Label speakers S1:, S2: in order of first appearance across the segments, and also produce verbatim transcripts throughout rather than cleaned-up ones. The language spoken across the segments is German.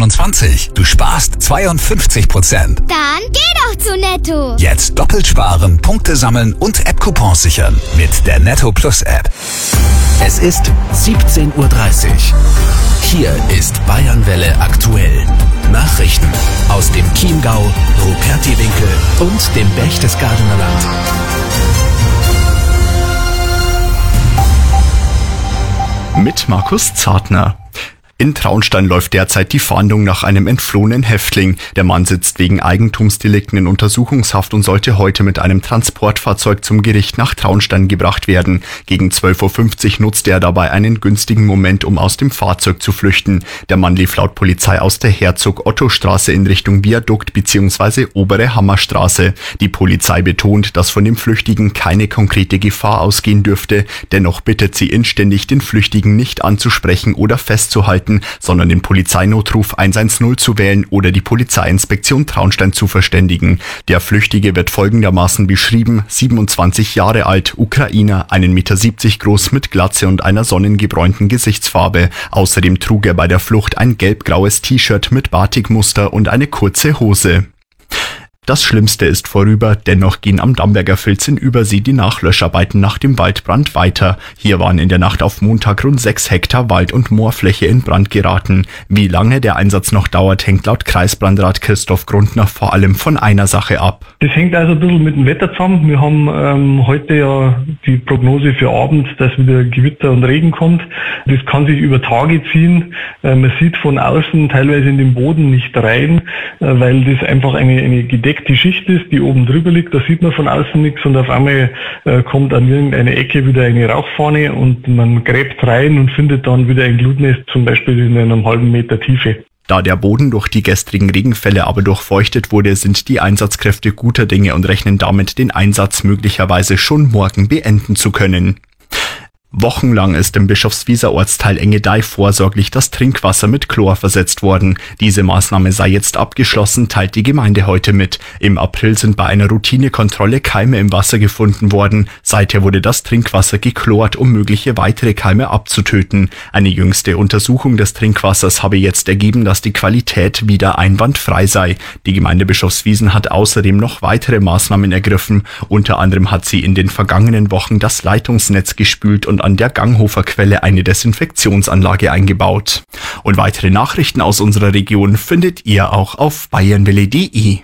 S1: neunundzwanzig. Du sparst zweiundfünfzig Prozent.
S2: Dann geh doch zu Netto.
S1: Jetzt doppelt sparen, Punkte sammeln und App-Coupons sichern mit der Netto Plus App.
S3: Es ist siebzehn Uhr dreißig. Hier ist Bayernwelle aktuell. Nachrichten aus dem Chiemgau, Rupertiwinkel und dem Berchtesgadener Land.
S4: Mit Markus Zartner. In Traunstein läuft derzeit die Fahndung nach einem entflohenen Häftling. Der Mann sitzt wegen Eigentumsdelikten in Untersuchungshaft und sollte heute mit einem Transportfahrzeug zum Gericht nach Traunstein gebracht werden. Gegen zwölf Uhr fünfzig nutzte er dabei einen günstigen Moment, um aus dem Fahrzeug zu flüchten. Der Mann lief laut Polizei aus der Herzog-Otto-Straße in Richtung Viadukt bzw. Obere Hammerstraße. Die Polizei betont, dass von dem Flüchtigen keine konkrete Gefahr ausgehen dürfte. Dennoch bittet sie inständig, den Flüchtigen nicht anzusprechen oder festzuhalten, sondern den Polizeinotruf eins eins null zu wählen oder die Polizeiinspektion Traunstein zu verständigen. Der Flüchtige wird folgendermaßen beschrieben: siebenundzwanzig Jahre alt, Ukrainer, einen Meter siebzig groß, mit Glatze und einer sonnengebräunten Gesichtsfarbe. Außerdem trug er bei der Flucht ein gelb-graues T-Shirt mit Batikmuster und eine kurze Hose. Das Schlimmste ist vorüber, dennoch gehen am Damberger Filz in Übersee die Nachlöscharbeiten nach dem Waldbrand weiter. Hier waren in der Nacht auf Montag rund sechs Hektar Wald- und Moorfläche in Brand geraten. Wie lange der Einsatz noch dauert, hängt laut Kreisbrandrat Christoph Grundner vor allem von einer Sache ab.
S5: Das hängt also ein bisschen mit dem Wetter zusammen. Wir haben ähm, heute ja die Prognose für Abend, dass wieder Gewitter und Regen kommt. Das kann sich über Tage ziehen. Äh, man sieht von außen teilweise in den Boden nicht rein, äh, weil das einfach eine, eine gedeckte die Schicht ist, die oben drüber liegt, da sieht man von außen nichts und auf einmal äh, kommt an irgendeine Ecke wieder eine Rauchfahne und man gräbt rein und findet dann wieder ein Glutnest, zum Beispiel in einem halben Meter Tiefe.
S4: Da der Boden durch die gestrigen Regenfälle aber durchfeuchtet wurde, sind die Einsatzkräfte guter Dinge und rechnen damit, den Einsatz möglicherweise schon morgen beenden zu können. Wochenlang ist im Bischofswieser Ortsteil Engedeih vorsorglich das Trinkwasser mit Chlor versetzt worden. Diese Maßnahme sei jetzt abgeschlossen, teilt die Gemeinde heute mit. Im April sind bei einer Routinekontrolle Keime im Wasser gefunden worden. Seither wurde das Trinkwasser geklort, um mögliche weitere Keime abzutöten. Eine jüngste Untersuchung des Trinkwassers habe jetzt ergeben, dass die Qualität wieder einwandfrei sei. Die Gemeinde Bischofswiesen hat außerdem noch weitere Maßnahmen ergriffen. Unter anderem hat sie in den vergangenen Wochen das Leitungsnetz gespült und an der Ganghofer Quelle eine Desinfektionsanlage eingebaut. Und weitere Nachrichten aus unserer Region findet ihr auch auf bayernwelle punkt de.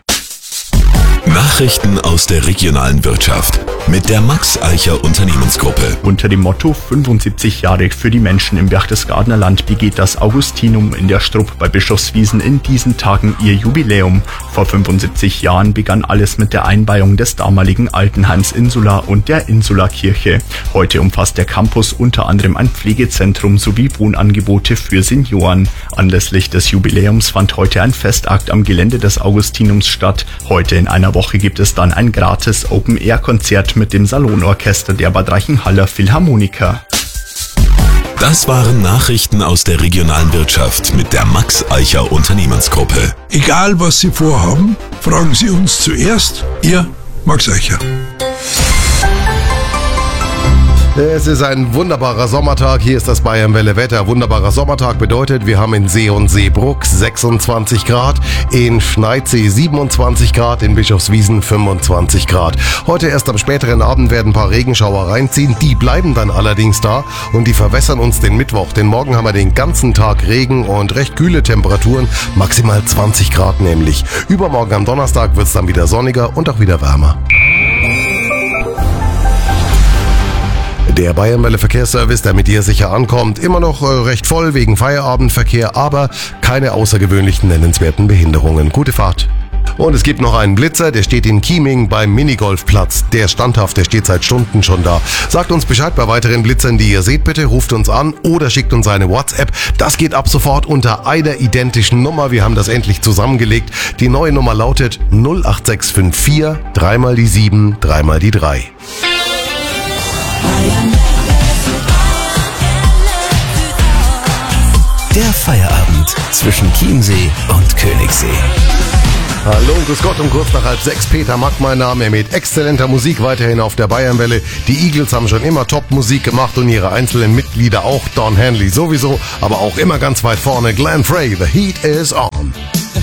S3: Nachrichten aus der regionalen Wirtschaft mit der Max Eicher Unternehmensgruppe.
S4: Unter dem Motto fünfundsiebzig Jahre für die Menschen im Berchtesgadener Land begeht das Augustinum in der Strupp bei Bischofswiesen in diesen Tagen ihr Jubiläum. Vor fünfundsiebzig Jahren begann alles mit der Einweihung des damaligen Altenheims Insula und der Insula-Kirche. Heute umfasst der Campus unter anderem ein Pflegezentrum sowie Wohnangebote für Senioren. Anlässlich des Jubiläums fand heute ein Festakt am Gelände des Augustinums statt. Heute in einer Woche gibt es dann ein gratis Open-Air-Konzert mit dem Salonorchester der Bad Reichenhaller Philharmoniker.
S3: Das waren Nachrichten aus der regionalen Wirtschaft mit der Max Eicher Unternehmensgruppe.
S6: Egal was Sie vorhaben, fragen Sie uns zuerst. Ihr Max Eicher.
S7: Es ist ein wunderbarer Sommertag. Hier ist das Bayernwelle Wetter. Wunderbarer Sommertag bedeutet, wir haben in See und Seebruck sechsundzwanzig Grad, in Schneidsee siebenundzwanzig Grad, in Bischofswiesen fünfundzwanzig Grad. Heute erst am späteren Abend werden ein paar Regenschauer reinziehen. Die bleiben dann allerdings da und die verwässern uns den Mittwoch. Denn morgen haben wir den ganzen Tag Regen und recht kühle Temperaturen, maximal zwanzig Grad nämlich. Übermorgen am Donnerstag wird es dann wieder sonniger und auch wieder wärmer. Der Bayernwelle Verkehrsservice, der mit dir sicher ankommt, immer noch äh, recht voll wegen Feierabendverkehr, aber keine außergewöhnlichen nennenswerten Behinderungen. Gute Fahrt. Und es gibt noch einen Blitzer, der steht in Chieming beim Minigolfplatz. Der ist standhaft, der steht seit Stunden schon da. Sagt uns Bescheid bei weiteren Blitzern, die ihr seht, bitte ruft uns an oder schickt uns eine WhatsApp. Das geht ab sofort unter einer identischen Nummer. Wir haben das endlich zusammengelegt. Die neue Nummer lautet null acht sechs fünf vier, dreimal die sieben, dreimal die drei.
S3: Der Feierabend zwischen Chiemsee und Königssee.
S7: Hallo und grüß Gott, um kurz nach halb sechs. Peter Mack, mein Name, mit exzellenter Musik weiterhin auf der Bayernwelle. Die Eagles haben schon immer Top-Musik gemacht und ihre einzelnen Mitglieder auch. Don Henley sowieso, aber auch immer ganz weit vorne Glenn Frey. The Heat is on.